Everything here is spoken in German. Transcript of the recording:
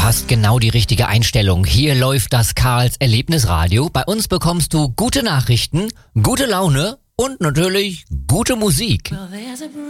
hast genau die richtige Einstellung. Hier läuft das Karls Erlebnisradio. Bei uns bekommst du gute Nachrichten, gute Laune und natürlich gute Musik.